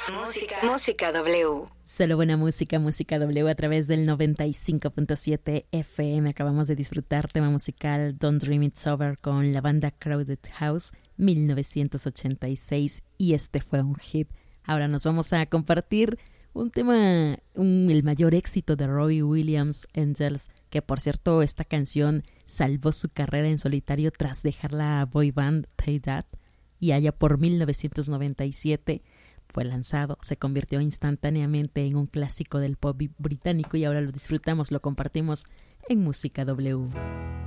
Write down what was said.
Música W. Solo buena música, música W a través del 95.7 FM. Acabamos de disfrutar tema musical Don't Dream It's Over con la banda Crowded House 1986 y este fue un hit. Ahora nos vamos a compartir un tema, el mayor éxito de Robbie Williams, Angels, que por cierto esta canción salvó su carrera en solitario tras dejar la boy band Tay That y allá por 1997 fue lanzado, se convirtió instantáneamente en un clásico del pop británico y ahora lo disfrutamos, lo compartimos en Música W.